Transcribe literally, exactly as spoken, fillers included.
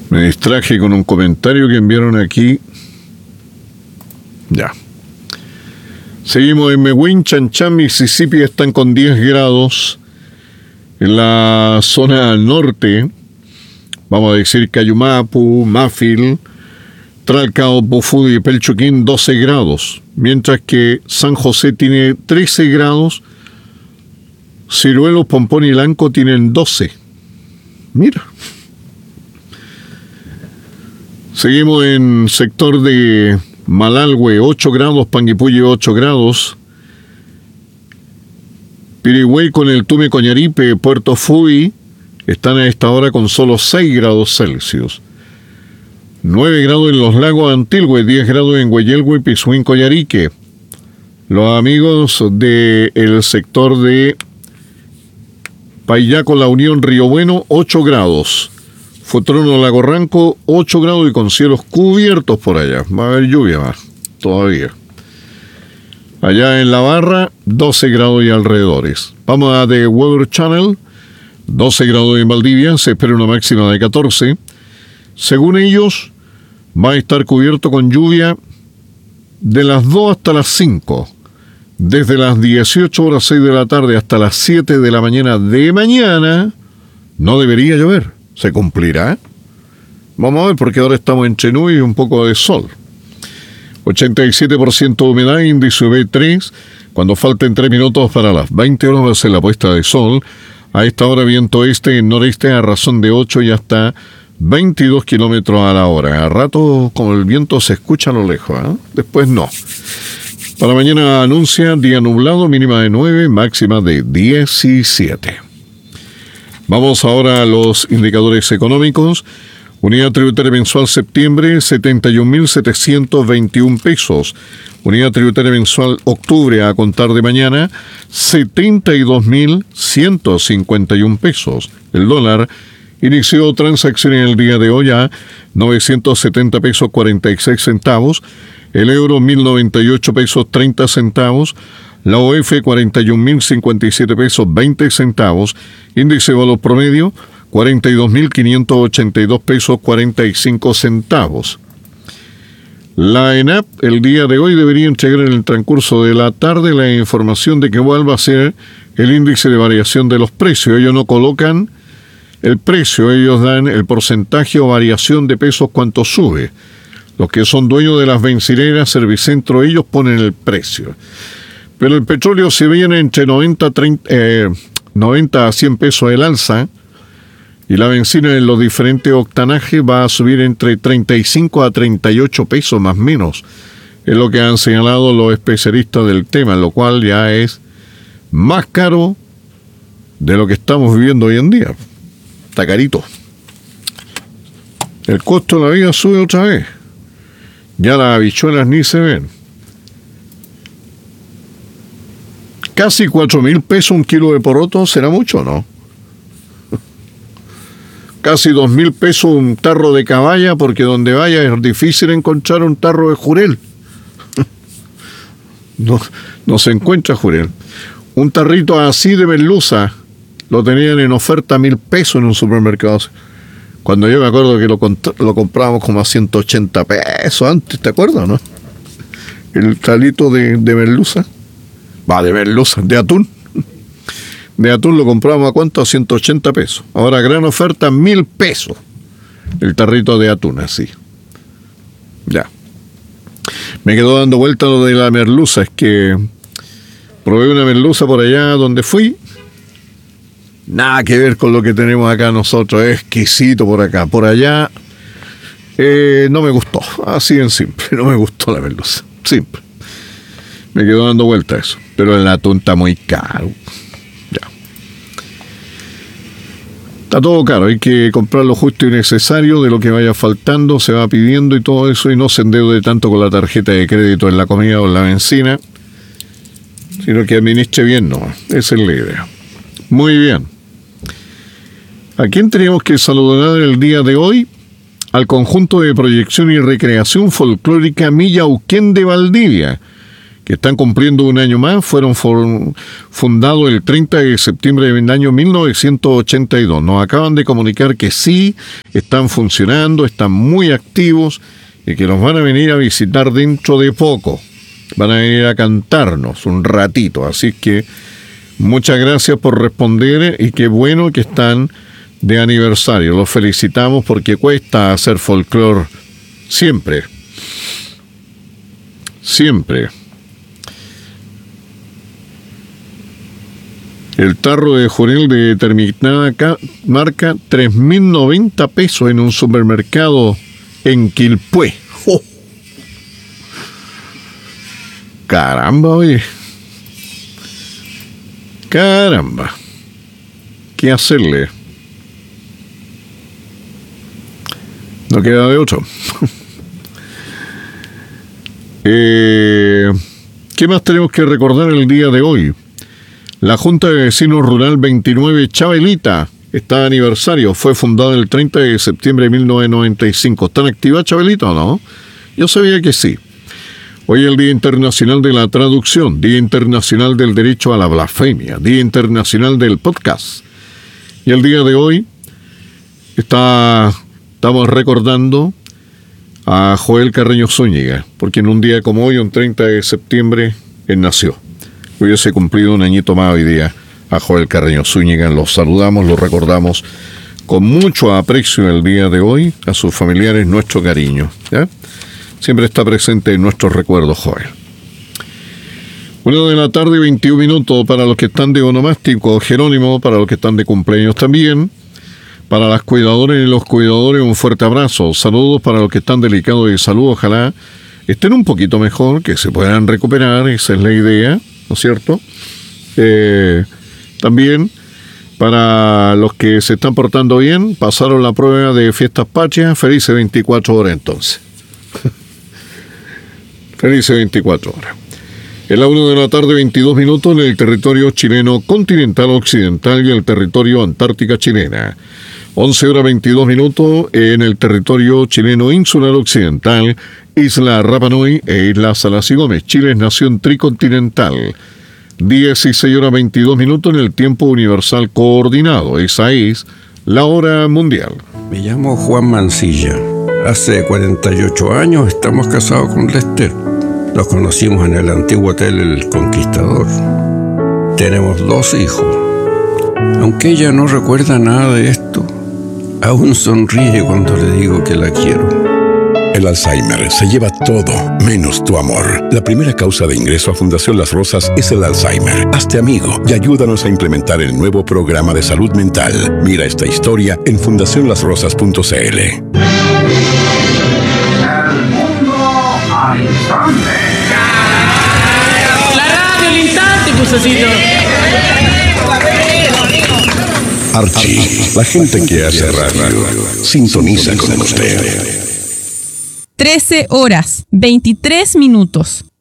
Me distraje con un comentario que enviaron aquí. Ya. Seguimos en Mewin, Chanchan, Mississippi, están con diez grados. En la zona norte, vamos a decir Cayumapu, Mafil, Tralcao, Bofudi y Pelchuquín, doce grados. Mientras que San José tiene trece grados. Ciruelos, Pompón y Lanco tienen doce. Mira. Seguimos en sector de Malalhue, ocho grados, Panguipulli, ocho grados. Pirigüey con el Tume Coñaripe, Puerto Fui, están a esta hora con solo seis grados Celsius. nueve grados en los lagos Antilhue, diez grados en Hueyelhue, Pisuín, Coyarique. Los amigos del sector de Payaco, La Unión, Río Bueno, ocho grados. Futrono, Lago Ranco, ocho grados y con cielos cubiertos por allá. Va a haber lluvia más, todavía. Allá en La Barra, doce grados y alrededores. Vamos a The Weather Channel, doce grados en Valdivia, se espera una máxima de catorce. Según ellos, va a estar cubierto con lluvia de las dos hasta las cinco. Desde las dieciocho horas seis de la tarde hasta las siete de la mañana de mañana, no debería llover. ¿Se cumplirá? Vamos a ver, porque ahora estamos entre nubes y un poco de sol. ochenta y siete por ciento de humedad, índice U V tres. Cuando falten tres minutos para las veinte horas va a ser la puesta de sol. A esta hora viento este en noreste a razón de ocho y hasta veintidós kilómetros a la hora. A rato como el viento se escucha a lo lejos, ¿eh? Después no. Para mañana anuncia día nublado, mínima de nueve, máxima de diecisiete. Vamos ahora a los indicadores económicos. Unidad tributaria mensual septiembre, setenta y un mil setecientos veintiún pesos. Unidad tributaria mensual octubre a contar de mañana, setenta y dos mil ciento cincuenta y un pesos. El dólar inició transacción en el día de hoy a novecientos setenta pesos cuarenta y seis centavos. El euro mil noventa y ocho pesos treinta centavos. La O F cuarenta y un mil cincuenta y siete pesos veinte centavos. Índice de valor promedio cuarenta y dos mil quinientos ochenta y dos pesos cuarenta y cinco centavos. La ENAP el día de hoy debería entregar en el transcurso de la tarde la información de que cuál va a ser el índice de variación de los precios. Ellos no colocan el precio, ellos dan el porcentaje o variación de pesos cuánto sube. Los que son dueños de las bencineras, Servicentro, ellos ponen el precio. Pero el petróleo se viene entre noventa, treinta, eh, noventa a cien pesos el alza, y la benzina en los diferentes octanajes va a subir entre treinta y cinco a treinta y ocho pesos más o menos. Es lo que han señalado los especialistas del tema, lo cual ya es más caro de lo que estamos viviendo hoy en día. Está carito. El costo de la vida sube otra vez. Ya las habichuelas ni se ven. Casi cuatro mil pesos un kilo de poroto, ¿será mucho, no? Casi dos mil pesos un tarro de caballa, porque donde vaya es difícil encontrar un tarro de jurel. No, no se encuentra jurel. Un tarrito así de merluza lo tenían en oferta a mil pesos en un supermercado. Cuando yo me acuerdo que lo, lo comprábamos como a ciento ochenta pesos antes, ¿te acuerdas, no? El talito de, de merluza. Va, de merluza, de atún. De atún lo comprábamos a cuánto, a ciento ochenta pesos. Ahora gran oferta, mil pesos. El tarrito de atún, así. Ya. Me quedó dando vuelta lo de la merluza. Es que probé una merluza por allá donde fui. Nada que ver con lo que tenemos acá nosotros. Es exquisito por acá. Por allá eh, no me gustó. Así en simple. No me gustó la merluza. Simple. Me quedó dando vuelta eso. Pero el atún está muy caro. Ya. Está todo caro. Hay que comprar lo justo y necesario de lo que vaya faltando. Se va pidiendo y todo eso. Y no se endeude tanto con la tarjeta de crédito en la comida o en la benzina. Sino que administre bien, no. Esa es la idea. Muy bien. ¿A quién teníamos que saludar el día de hoy? Al conjunto de proyección y recreación folclórica Millauquén de Valdivia, que están cumpliendo un año más, fueron for- fundados el treinta de septiembre del año mil novecientos ochenta y dos. Nos acaban de comunicar que sí, están funcionando, están muy activos y que nos van a venir a visitar dentro de poco. Van a venir a cantarnos un ratito, así que muchas gracias por responder y qué bueno que están de aniversario. Los felicitamos porque cuesta hacer folclore siempre. Siempre. El tarro de Jurel de determinada ca- marca, tres mil noventa pesos en un supermercado en Quilpué. ¡Oh! Caramba, oye. Caramba. ¿Qué hacerle? No queda de otro. eh, ¿Qué más tenemos que recordar el día de hoy? La Junta de Vecinos Rural veintinueve Chabelita está de aniversario. Fue fundada el treinta de septiembre de mil novecientos noventa y cinco. ¿Están activa Chabelita o no? Yo sabía que sí. Hoy es el Día Internacional de la Traducción, Día Internacional del Derecho a la Blasfemia, Día Internacional del Podcast. Y el día de hoy está, estamos recordando a Joel Carreño Zúñiga, porque en un día como hoy, un treinta de septiembre, él nació. Hubiese cumplido un añito más hoy día a Joel Carreño Zúñiga. Los saludamos, los recordamos con mucho aprecio el día de hoy. A sus familiares, nuestro cariño, ¿ya? Siempre está presente en nuestros recuerdos, Joel. Una de la tarde, veintiún minutos para los que están de onomástico, Jerónimo, para los que están de cumpleaños también. Para las cuidadoras y los cuidadores, un fuerte abrazo. Saludos para los que están delicados de salud. Ojalá estén un poquito mejor, que se puedan recuperar. Esa es la idea, ¿no es cierto? Eh, también para los que se están portando bien, pasaron la prueba de Fiestas Patrias. Felices veinticuatro horas entonces. Felices veinticuatro horas. Es la una de la tarde, veintidós minutos en el territorio chileno continental occidental y el territorio antártica chilena. once horas veintidós minutos en el territorio chileno insular occidental, Isla Rapa Nui e Isla Salas y Gómez. Chile es nación tricontinental. dieciséis horas veintidós minutos en el tiempo universal coordinado. Esa es la hora mundial. Me llamo Juan Mancilla. Hace cuarenta y ocho años estamos casados con Lester. Nos conocimos en el antiguo hotel El Conquistador. Tenemos dos hijos. Aunque ella no recuerda nada de esto, aún sonríe cuando le digo que la quiero. El Alzheimer se lleva todo, menos tu amor. La primera causa de ingreso a Fundación Las Rosas es el Alzheimer. Hazte amigo y ayúdanos a implementar el nuevo programa de salud mental. Mira esta historia en fundación las rosas punto c l. El mundo al instante. La radio al instante, Pusacito. Archie, la gente que hace radio, sintoniza con usted. trece horas, veintitrés minutos.